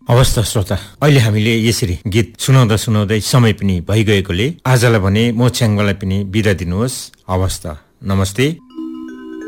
हवस् त श्रोता, अहिले हामीले यसरी गीत सुनाउँदा सुनाउँदै समय पनि भइगएकोले आजलाई भने म छ्याङ्बालाई पनि बिदा दिनुहोस्। हवस् त, नमस्ते।